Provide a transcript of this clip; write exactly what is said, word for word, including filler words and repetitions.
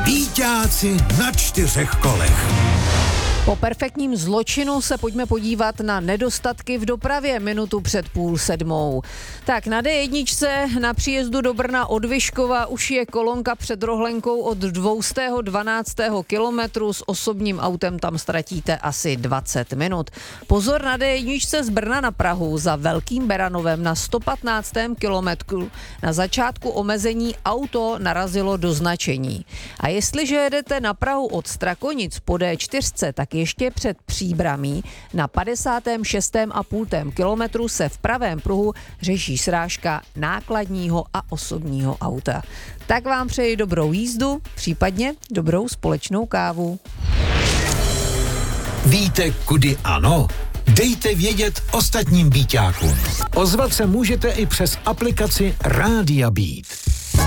Býťáci na čtyřech kolech. Po perfektním zločinu se pojďme podívat na nedostatky v dopravě minutu před půl sedmou. Tak na D jedna na příjezdu do Brna od Vyškova už je kolonka před rohlenkou od dvě stě dvanáct kilometrů, s osobním autem tam ztratíte asi dvacet minut. Pozor na D jedna z Brna na Prahu za Velkým Beranovem na sto patnáctém kilometru. Na začátku omezení auto narazilo do značení. A jestliže jedete na Prahu od Strakonic po D čtyři, tak ještě před Příbramí na padesátém šestém a půl kilometru se v pravém pruhu řeší srážka nákladního a osobního auta. Tak vám přeji dobrou jízdu, případně dobrou společnou kávu. Víte, kudy ano? Dejte vědět ostatním býťákům. Ozvat se můžete i přes aplikaci Rádia Beat.